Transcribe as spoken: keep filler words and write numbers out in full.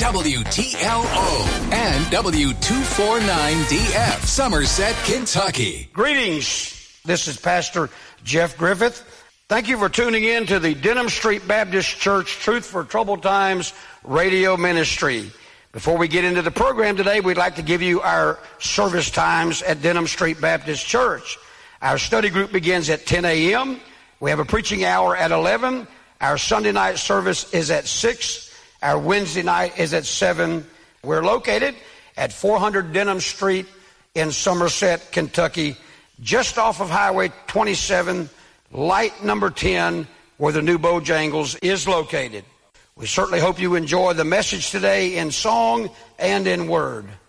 W T L O and W two forty-nine D F, Somerset, Kentucky. Greetings. This is Pastor Jeff Griffith. Thank you for tuning in to the Denham Street Baptist Church Truth for Troubled Times radio ministry. Before we get into the program today, we'd like to give you our service times at Denham Street Baptist Church. Our study group begins at ten a.m. We have a preaching hour at eleven. Our Sunday night service is at six. Our Wednesday night is at seven. We're located at four hundred Denham Street in Somerset, Kentucky, just off of Highway twenty-seven, light number ten, where the new Bojangles is located. We certainly hope you enjoy the message today in song and in word.